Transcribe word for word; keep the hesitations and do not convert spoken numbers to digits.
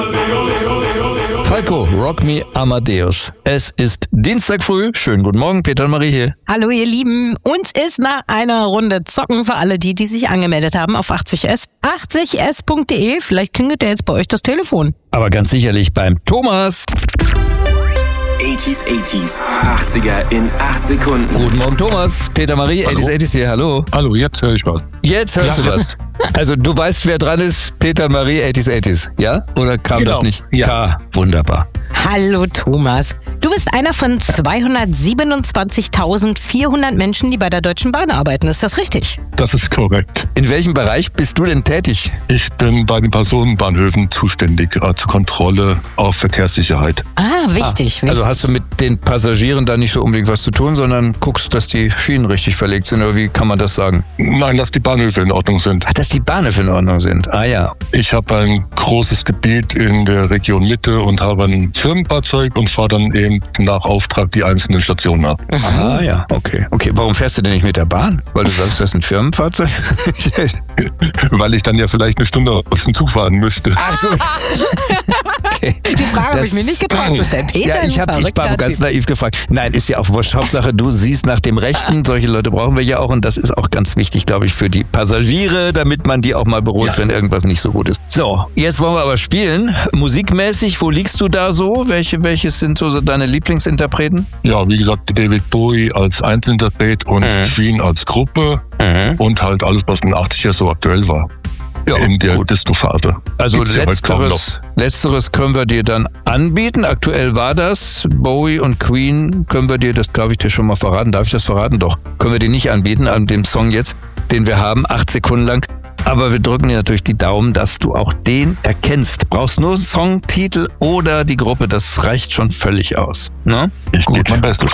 Falco, Rock Me Amadeus. Es ist Dienstag früh. Schönen guten Morgen, Peter und Marie hier. Hallo ihr Lieben. Uns ist nach einer Runde Zocken für alle die, die sich angemeldet haben auf achtzig S. achtzig S punkt de. Vielleicht klingelt ja jetzt bei euch das Telefon. Aber ganz sicherlich beim Thomas. achtziger, achtziger, achtziger in acht Sekunden. Guten Morgen, Thomas. Peter, Marie, achtziger, achtziger hier. Hallo. Hallo, jetzt höre ich was. Jetzt hörst Ja. du was. Also du weißt, wer dran ist. Peter, Marie, achtziger, achtziger. Ja? Oder kam Genau. das nicht? Ja. K. Wunderbar. Hallo Thomas. Du bist einer von zweihundertsiebenundzwanzigtausendvierhundert Menschen, die bei der Deutschen Bahn arbeiten. Ist das richtig? Das ist korrekt. In welchem Bereich bist du denn tätig? Ich bin bei den Personenbahnhöfen zuständig äh, zur Kontrolle auf Verkehrssicherheit. Ah, wichtig. wichtig. Also hast du mit den Passagieren da nicht so unbedingt was zu tun, sondern guckst, dass die Schienen richtig verlegt sind? Oder wie kann man das sagen? Nein, dass die Bahnhöfe in Ordnung sind. Ach, dass die Bahnhöfe in Ordnung sind. Ah ja. Ich habe ein großes Gebiet in der Region Mitte und habe ein Firmenfahrzeug und fahre dann eben nach Auftrag die einzelnen Stationen ab. Ah ja, okay. Okay, warum fährst du denn nicht mit der Bahn? Weil du sagst, das ist ein Firmenfahrzeug? Weil ich dann ja vielleicht eine Stunde aus dem Zug fahren müsste. Ach so. Okay. Die Frage habe ich mir nicht getraut zu stellen. Peter, Ja, ich ein habe ich verrückter war ganz Typ. naiv gefragt. Nein, ist ja auch wurscht. Hauptsache, du siehst nach dem Rechten. Solche Leute brauchen wir ja auch. Und das ist auch ganz wichtig, glaube ich, für die Passagiere, damit man die auch mal beruhigt, Ja. wenn irgendwas nicht so gut ist. So, jetzt wollen wir aber spielen. Musikmäßig, wo liegst du da so? Welche, welches sind so deine Lieblingsinterpreten? Ja, wie gesagt, David Bowie als Einzelinterpret und Mhm. Queen als Gruppe und halt alles, was in den achtziger so aktuell war. Ja, in der gut. Disco-Phase. Also Gibt's ja heute kaum letzteres, letzteres können wir dir dann anbieten. Aktuell war das. Bowie und Queen können wir dir, das darf ich dir schon mal verraten. Darf ich das verraten? Doch. Können wir dir nicht anbieten an dem Song jetzt, den wir haben, acht Sekunden lang. Aber wir drücken dir natürlich die Daumen, dass du auch den erkennst. Brauchst nur einen Songtitel oder die Gruppe, das reicht schon völlig aus. Ne? Ich gebe mein Bestes.